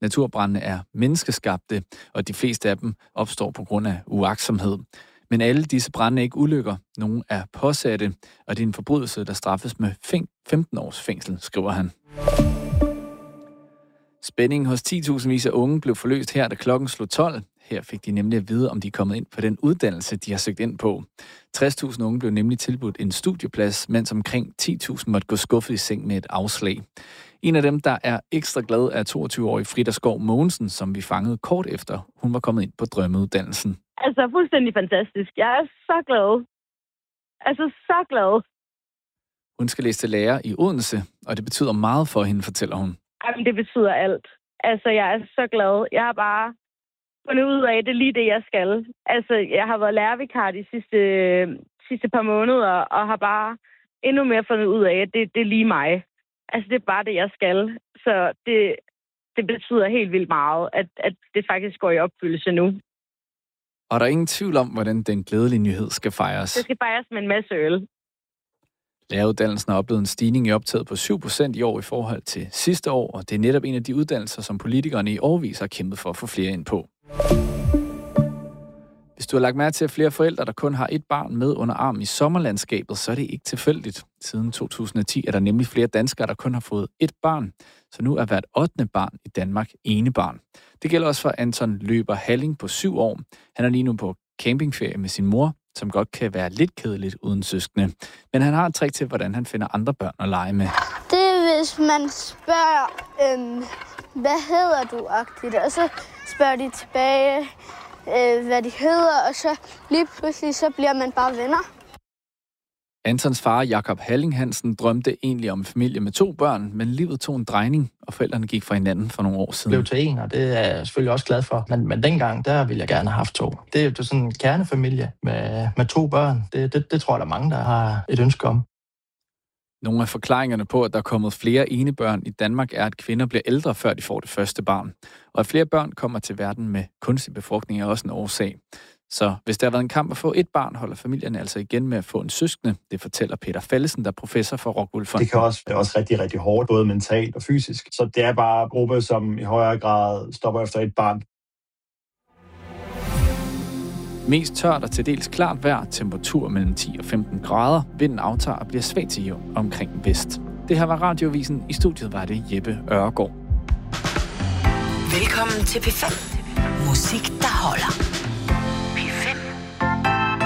Naturbrandene er menneskeskabte, og de fleste af dem opstår på grund af uagtsomhed. Men alle disse brande er ikke ulykker. Nogle er påsatte, og det er en forbrydelse, der straffes med 15 års fængsel, skriver han. Spændingen hos 10.000 af unge blev forløst her, da klokken slog 12. Her fik de nemlig at vide, om de er kommet ind på den uddannelse, de har søgt ind på. 60.000 unge blev nemlig tilbudt en studieplads, mens omkring 10.000 måtte gå skuffet i seng med et afslag. En af dem, der er ekstra glad, er 22-årige Frida Skov Mogensen, som vi fangede kort efter. Hun var kommet ind på drømmeuddannelsen. Altså, fuldstændig fantastisk. Jeg er så glad. Altså, så glad. Hun skal læse til lærer i Odense, og det betyder meget for hende, fortæller hun. Jamen, det betyder alt. Altså, jeg er så glad. Jeg har bare fundet ud af, at det er lige det, jeg skal. Altså, jeg har været lærervikar de sidste par måneder, og har bare endnu mere fundet ud af, at det er lige mig. Altså, det er bare det, jeg skal. Så det betyder helt vildt meget, at det faktisk går i opfyldelse nu. Og der er ingen tvivl om, hvordan den glædelige nyhed skal fejres. Det skal fejres med en masse øl. Læreruddannelsen har oplevet en stigning i optaget på 7% i år i forhold til sidste år, og det er netop en af de uddannelser, som politikerne i årevis har kæmpet for at få flere ind på. Hvis du har lagt mærke til, at flere forældre, der kun har et barn med under armen i sommerlandskabet, så er det ikke tilfældigt. Siden 2010 er der nemlig flere danskere, der kun har fået et barn, så nu er hvert 8. barn i Danmark enebarn. Det gælder også for Anton Løber Halling på 7 år. Han er lige nu på campingferie med sin mor, som godt kan være lidt kedeligt uden søskende. Men han har et trick til, hvordan han finder andre børn at lege med. Det er, hvis man spørger, hvad hedder du-agtigt, og så spørger de tilbage, hvad de hedder, og så lige pludselig så bliver man bare venner. Antons far, Jakob Halling Hansen, drømte egentlig om en familie med 2 børn, men livet tog en drejning, og forældrene gik fra hinanden for nogle år siden. Blev til 1, og det er jeg selvfølgelig også glad for. Men dengang, der ville jeg gerne have haft 2. Det er jo sådan en kernefamilie med 2 børn. Det tror jeg, der er mange, der har et ønske om. Nogle af forklaringerne på, at der er kommet flere enebørn i Danmark, er, at kvinder bliver ældre, før de får det første barn. Og at flere børn kommer til verden med kunstig befrugtning er også en årsag. Så hvis der har været en kamp at få et barn, holder familierne altså igen med at få en søskende. Det fortæller Peter Fallesen, der er professor for Rockwool Fonden. Det kan også være rigtig, rigtig hårdt, både mentalt og fysisk. Så det er bare grupper, som i højere grad stopper efter et barn. Mest tørt og til dels klart vejr, temperatur mellem 10 og 15 grader. Vinden aftager og bliver svag til jævn omkring vest. Det her var Radioavisen. I studiet var det Jeppe Øregård. Velkommen til P5. Musik, der holder.